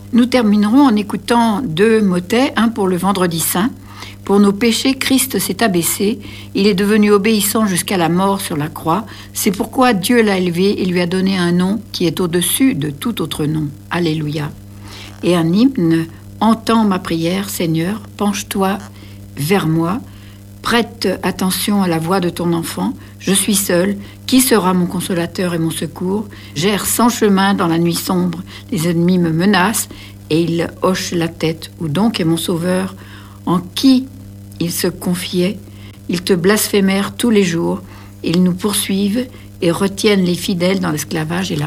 Nous terminerons en écoutant 2 motets, un pour le Vendredi Saint. Pour nos péchés, Christ s'est abaissé. Il est devenu obéissant jusqu'à la mort sur la croix. C'est pourquoi Dieu l'a élevé et lui a donné un nom qui est au-dessus de tout autre nom. Alléluia. Et un hymne, entends ma prière, Seigneur, penche-toi vers moi. Prête attention à la voix de ton enfant. Je suis seul. Qui sera mon consolateur et mon secours? J'erre sans chemin dans la nuit sombre. Les ennemis me menacent et ils hochent la tête. Où donc est mon sauveur? En qui ils se confiaient? Ils te blasphémèrent tous les jours. Ils nous poursuivent et retiennent les fidèles dans l'esclavage et la